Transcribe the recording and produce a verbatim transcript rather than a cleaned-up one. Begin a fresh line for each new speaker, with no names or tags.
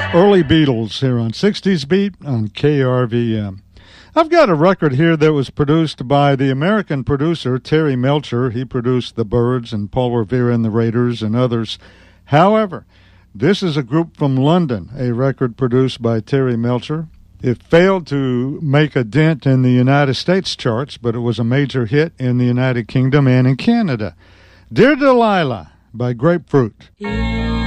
Early Beatles here on sixties Beat on K R V M. I've got a record here that was produced by the American producer Terry Melcher. He produced the Byrds and Paul Revere and the Raiders and others. However, this is a group from London, a record produced by Terry Melcher. It failed to make a dent in the United States charts, but it was a major hit in the United Kingdom and in Canada. Dear Delilah by Grapefruit.
Yeah.